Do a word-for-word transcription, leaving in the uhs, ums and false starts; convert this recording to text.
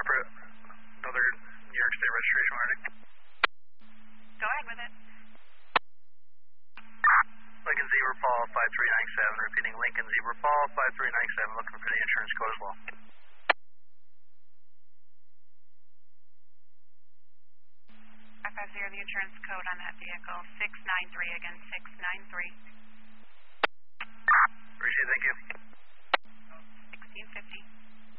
for another New York State registration warning. Go ahead with it. Lincoln Zebra Paul five three nine seven, repeating Lincoln Zebra Paul five three nine seven, looking for the insurance code as well. five five zero, the insurance code on that vehicle, six nine three, again, six nine three. Appreciate it, thank you. sixteen fifty.